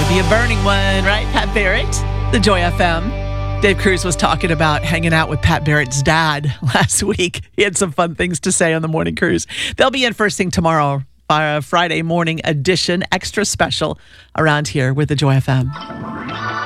be a burning one, right? Pat Barrett, the Joy FM. Dave Cruz was talking about hanging out with Pat Barrett's dad last week. He had some fun things to say on the morning cruise. They'll be in first thing tomorrow, Friday morning edition, extra special around here with the Joy FM.